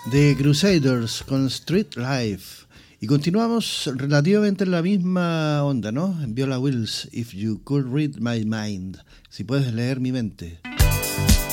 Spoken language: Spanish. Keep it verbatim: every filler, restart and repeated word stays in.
The Crusaders con Street Life. Y continuamos relativamente en la misma onda, ¿no? En Viola Wills, If You Could Read My Mind. Si puedes leer mi mente.